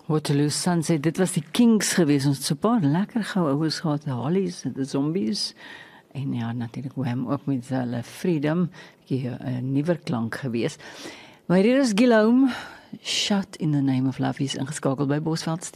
Waterloo Sunset, dit was die Kings geweest, ons het so 'n paar lekker gou oues gehad, die Hollies, die Zombies, en ja, natuurlik Wham ook met hulle Freedom, 'n nuwer klank geweest. Maar hier is Guillaume, Shut in the Name of Love, is ingeskakel by Bosveld.